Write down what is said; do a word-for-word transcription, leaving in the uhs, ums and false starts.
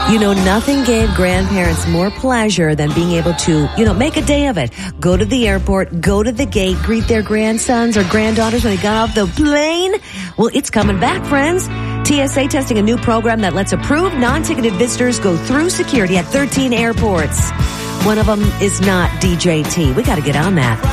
You know, nothing gave grandparents more pleasure than being able to, you know, make a day of it. Go to the airport, go to the gate, greet their grandsons or granddaughters when they got off the plane. Well, it's coming back, friends. T S A testing a new program that lets approved non-ticketed visitors go through security at thirteen airports. One of them is not D J T. We got to get on that.